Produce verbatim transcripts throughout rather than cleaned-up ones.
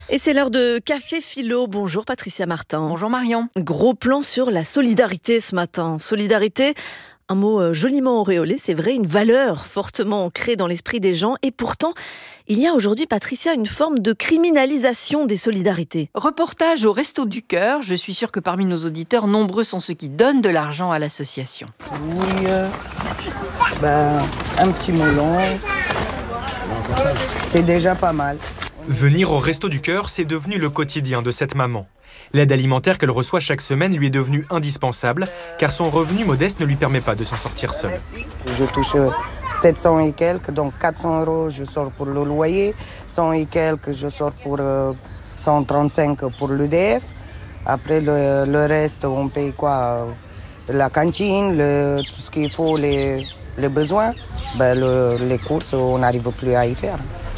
Et c'est l'heure de Café Philo. Bonjour Patricia Martin. Bonjour Marion. Gros plan sur la solidarité ce matin. Solidarité, un mot joliment auréolé, c'est vrai, une valeur fortement ancrée dans l'esprit des gens. Et pourtant, il y a aujourd'hui, Patricia, une forme de criminalisation des solidarités. Reportage au Resto du Cœur. Je suis sûre que parmi nos auditeurs, nombreux sont ceux qui donnent de l'argent à l'association. Oui, euh, ben, un petit melon, c'est déjà pas mal. Venir au Resto du Cœur, c'est devenu le quotidien de cette maman. L'aide alimentaire qu'elle reçoit chaque semaine lui est devenue indispensable, car son revenu modeste ne lui permet pas de s'en sortir seule. Je touche sept cents et quelques, donc quatre cents euros je sors pour le loyer, cent et quelques je sors pour euh, cent trente-cinq pour l'E D F. Après le, le reste, on paye quoi? La cantine, le, tout ce qu'il faut, les, les besoins. Ben, le, les courses, on n'arrive plus à y faire.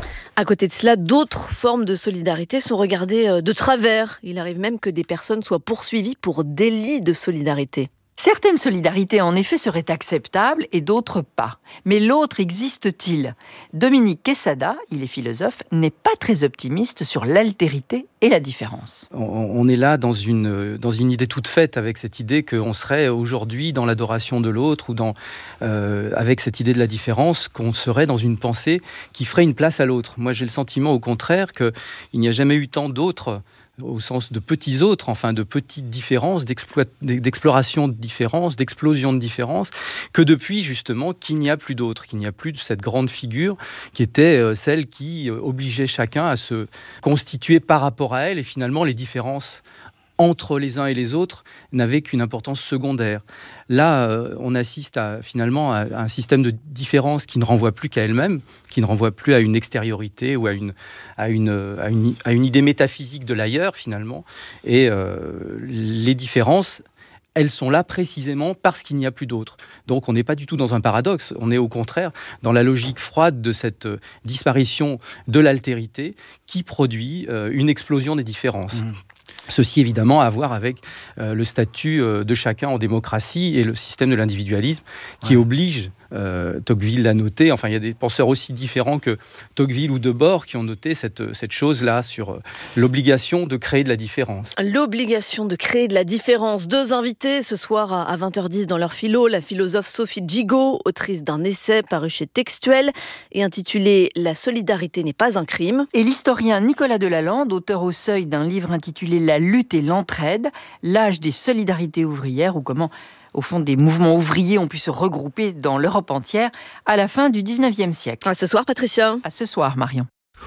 À côté de cela, d'autres formes de solidarité sont regardées de travers. Il arrive même que des personnes soient poursuivies pour délit de solidarité. Certaines solidarités, en effet, seraient acceptables et d'autres pas. Mais l'autre existe-t-il? Dominique Quesada, il est philosophe, n'est pas très optimiste sur l'altérité et la différence. On est là dans une, dans une idée toute faite, avec cette idée qu'on serait aujourd'hui dans l'adoration de l'autre, ou dans, euh, avec cette idée de la différence, qu'on serait dans une pensée qui ferait une place à l'autre. Moi, j'ai le sentiment, au contraire, qu'il n'y a jamais eu tant d'autres, au sens de petits autres, enfin de petites différences, d'exploration de différences, d'explosion de différences, que depuis justement qu'il n'y a plus d'autres, qu'il n'y a plus de cette grande figure qui était celle qui obligeait chacun à se constituer par rapport à elle, et finalement les différences entre les uns et les autres n'avaient qu'une importance secondaire. Là, euh, on assiste à, finalement à, à un système de différence qui ne renvoie plus qu'à elle-même, qui ne renvoie plus à une extériorité ou à une, à une, à une, à une idée métaphysique de l'ailleurs, finalement. Et euh, les différences, elles sont là précisément parce qu'il n'y a plus d'autres. Donc on n'est pas du tout dans un paradoxe, on est au contraire dans la logique froide de cette disparition de l'altérité qui produit euh, une explosion des différences. Mmh. Ceci évidemment à voir avec euh, le statut euh, de chacun en démocratie et le système de l'individualisme qui ouais. oblige, euh, Tocqueville l'a noté, enfin il y a des penseurs aussi différents que Tocqueville ou Debord qui ont noté cette, cette chose-là sur euh, l'obligation de créer de la différence. L'obligation de créer de la différence. Deux invités ce soir à vingt heures dix dans leur philo, la philosophe Sophie Gigot, autrice d'un essai paru chez Textuel et intitulé « La solidarité n'est pas un crime ». Et l'historien Nicolas Delalande, auteur au Seuil d'un livre intitulé « La lutte et l'entraide, l'âge des solidarités ouvrières » ou comment, au fond, des mouvements ouvriers ont pu se regrouper dans l'Europe entière à la fin du dix-neuvième siècle. À ce soir, Patricia. À ce soir, Marion.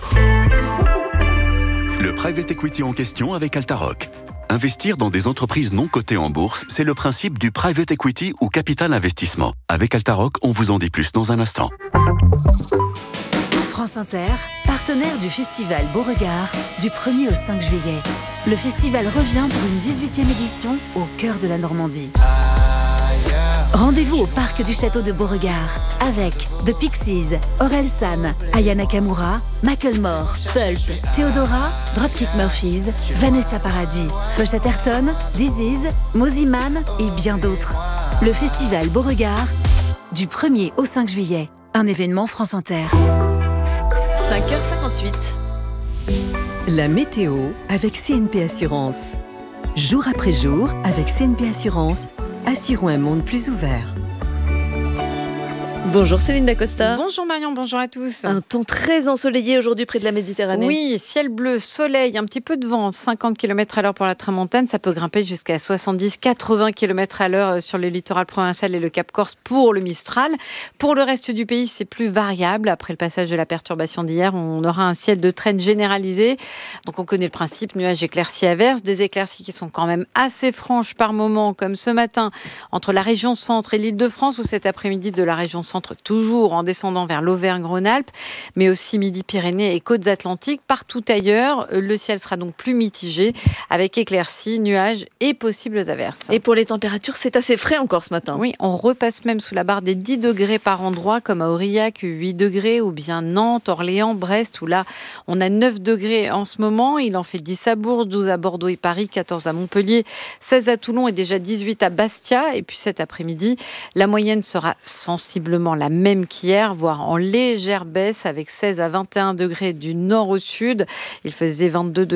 Le private equity en question avec Altaroc. Investir dans des entreprises non cotées en bourse, c'est le principe du private equity ou capital investissement. Avec Altaroc, on vous en dit plus dans un instant. France Inter, partenaire du festival Beauregard du premier au cinq juillet. Le festival revient pour une dix-huitième édition au cœur de la Normandie. Rendez-vous au parc du château de Beauregard avec The Pixies, Orelsan, Aya Nakamura, Macklemore, Pulp, Theodora, Dropkick Murphys, Vanessa Paradis, Fush Atherton, Disease, Moziman et bien d'autres. Le festival Beauregard du premier au cinq juillet. Un événement France Inter. cinq heures cinquante-huit. La météo avec C N P Assurance. Jour après jour, avec C N P Assurance, assurons un monde plus ouvert. Bonjour Céline Dacosta. Bonjour Marion, bonjour à tous. Un temps très ensoleillé aujourd'hui près de la Méditerranée. Oui, ciel bleu, soleil, un petit peu de vent, cinquante kilomètres à l'heure pour la tramontane. Ça peut grimper jusqu'à soixante-dix à quatre-vingts kilomètres à l'heure sur le littoral provincial et le Cap Corse pour le Mistral. Pour le reste du pays, c'est plus variable. Après le passage de la perturbation d'hier, on aura un ciel de traîne généralisé. Donc on connaît le principe, nuages éclaircis averses, des éclaircies qui sont quand même assez franches par moment, comme ce matin, entre la région centre et l'Île-de-France, ou cet après-midi de la région centre, toujours en descendant vers l'Auvergne-Rhône-Alpes, mais aussi Midi-Pyrénées et Côtes-Atlantiques. Partout ailleurs, le ciel sera donc plus mitigé, avec éclaircies, nuages et possibles averses. Et pour les températures, c'est assez frais encore ce matin. Oui, on repasse même sous la barre des dix degrés par endroit, comme à Aurillac, huit degrés, ou bien Nantes, Orléans, Brest, où là, on a neuf degrés en ce moment. Il en fait dix à Bourges, douze à Bordeaux et Paris, quatorze à Montpellier, seize à Toulon et déjà dix-huit à Bastia. Et puis cet après-midi, la moyenne sera sensiblement exactement la même qu'hier, voire en légère baisse avec seize à vingt et un degrés du nord au sud. Il faisait vingt-deux degrés